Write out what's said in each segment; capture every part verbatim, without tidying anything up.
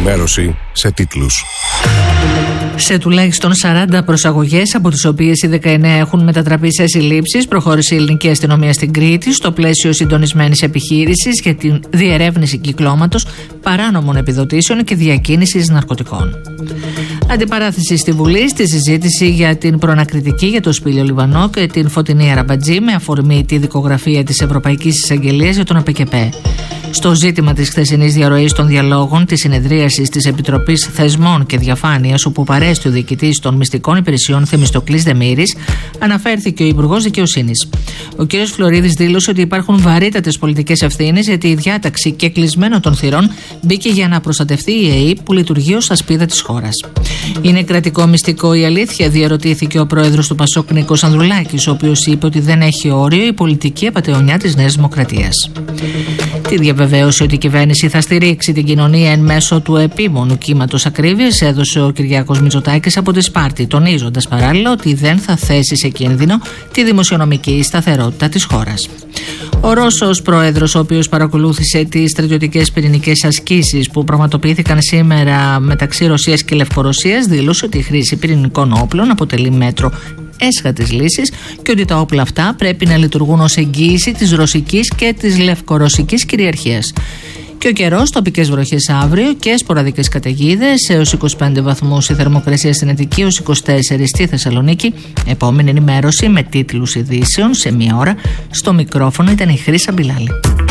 Ενημέρωση σε τίτλους. Σε τουλάχιστον σαράντα προσαγωγές, από τις οποίες οι δεκαεννέα έχουν μετατραπεί σε συλλήψεις, προχώρησε η ελληνική αστυνομία στην Κρήτη στο πλαίσιο συντονισμένης επιχείρησης για την διερεύνηση κυκλώματος παράνομων επιδοτήσεων και διακίνησης ναρκωτικών. Αντιπαράθεση στη Βουλή στη συζήτηση για την προανακριτική για το Σπήλιο Λιβανό και την Φωτεινή Αραμπατζή με αφορμή τη δικογραφία της Ευρωπαϊκής Εισαγγελίας για τον ΑΠΕΚΕΠΕ. Στο ζήτημα της χθεσινής διαρροής των διαλόγων της συνεδρίασης της Επιτροπής Θεσμών και Διαφάνειας, όπου παρέστη ο διοικητής των μυστικών υπηρεσιών Θεμιστοκλής Δεμήρης, αναφέρθηκε ο Υπουργός Δικαιοσύνης. Ο κ. Φλωρίδης δήλωσε ότι υπάρχουν βαρύτατες πολιτικές ευθύνες, γιατί η διάταξη και κλεισμένο των θυρών μπήκε για να προστατευτεί η ΕΕΠ που λειτουργεί ως ασπίδα της χώρας. Είναι κρατικό μυστικό η αλήθεια, διαρωτήθηκε ο πρόεδρος του Πασόκ Νίκος Ανδρουλάκης, ο οποίος είπε ότι δεν έχει όριο η πολιτική απατεωνιά της Νέας Δημοκρατίας. Τη διαβεβαίωση ότι η κυβέρνηση θα στηρίξει την κοινωνία εν μέσω του επίμονου κύματος ακρίβειας έδωσε ο Κυριάκος Μητσοτάκης από τη Σπάρτη, τονίζοντας παράλληλα ότι δεν θα θέσει σε κίνδυνο τη δημοσιονομική σταθερότητα της χώρας. Ο Ρώσος πρόεδρος, ο οποίος παρακολούθησε τις στρατιωτικές πυρηνικές ασκήσεις που πραγματοποιήθηκαν σήμερα μεταξύ Ρωσίας και Λευκορωσίας, δήλωσε ότι η χρήση πυρηνικών όπλων αποτελεί μέτρο έσχατης λύσης και ότι τα όπλα αυτά πρέπει να λειτουργούν ως εγγύηση της ρωσικής και της λευκορωσικής κυριαρχίας. Και ο καιρός, τοπικές βροχές αύριο και σποραδικές καταιγίδες, έως είκοσι πέντε βαθμούς η θερμοκρασία στην Αττική, έως είκοσι τέσσερα στη Θεσσαλονίκη. Επόμενη ενημέρωση με τίτλους ειδήσεων σε μία ώρα. Στο μικρόφωνο ήταν η Χρύσα Μπιλάλη.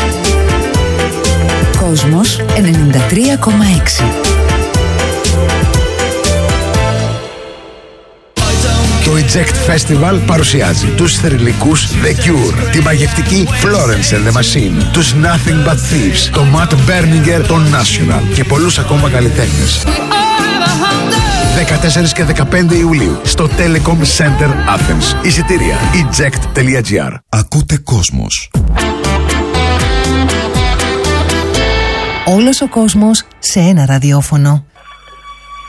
Κόσμος ενενήντα τρία κόμμα έξι. Το Eject Festival παρουσιάζει τους θρυλικούς The Cure, τη μαγευτική Florence and the Machine, τους Nothing But Thieves, το Matt Berninger, το National και πολλούς ακόμα καλλιτέχνες. δεκατέσσερις και δεκαπέντε Ιουλίου στο Telecom Center Athens. Εισιτήρια eject τελεία gr. Ακούτε Κόσμος. Όλος ο κόσμος σε ένα ραδιόφωνο.